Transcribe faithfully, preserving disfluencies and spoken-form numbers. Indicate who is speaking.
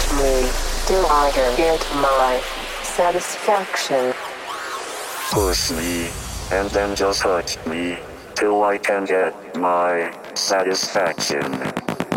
Speaker 1: me till I can get my satisfaction.
Speaker 2: Push me, and then just hurt me till I can get my satisfaction.